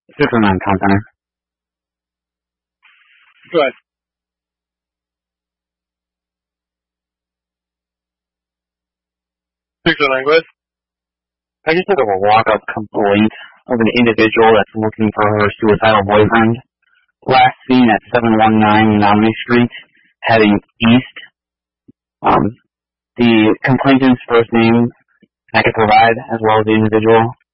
609 content. Go ahead. Go ahead. I just had a walk-up complaint of an individual that's looking for her suicidal boyfriend. Last seen at 719 Menominee Street, heading east. The complainant's first name I could provide, as well as the individual.